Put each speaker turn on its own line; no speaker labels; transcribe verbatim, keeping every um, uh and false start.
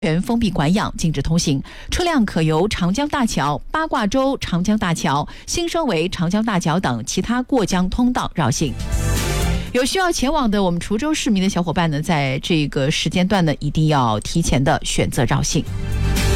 全封闭管养，禁止通行，车辆可由长江大桥、八卦洲长江大桥、新生围长江大桥等其他过江通道绕行。有需要前往的我们滁州市民的小伙伴呢，在这个时间段呢，一定要提前的选择绕行。